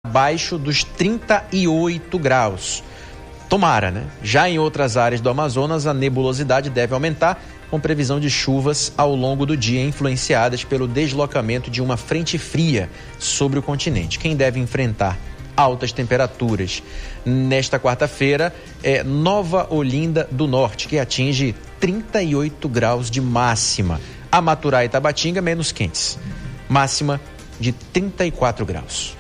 abaixo dos 38 graus. Tomara, né? Já em outras áreas do Amazonas, a nebulosidade deve aumentar, com previsão de chuvas ao longo do dia, influenciadas pelo deslocamento de uma frente fria sobre o continente. Quem deve enfrentar altas temperaturas nesta quarta-feira é Nova Olinda do Norte, que atinge 38 graus de máxima. Amaturá e Tabatinga, menos quentes. Máxima de 34 graus.